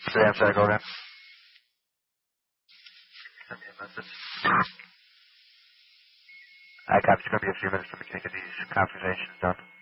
Say, I'm sorry, go again. Send me a message. I copy. It's going to be a few minutes for me to get these conversations done.